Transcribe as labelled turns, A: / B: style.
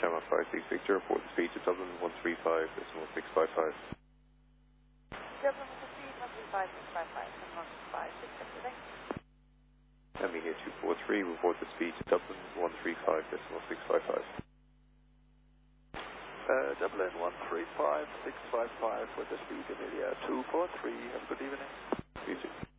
A: Channel 56 Victor, report the speed to Dublin 135.655.
B: Dublin with the speed 135.655 and 156 today.
A: Armenia 243, report the speed to Dublin 135.655.
C: Dublin 135.655 with the speed Amelia 243. Have a good evening.
A: You too.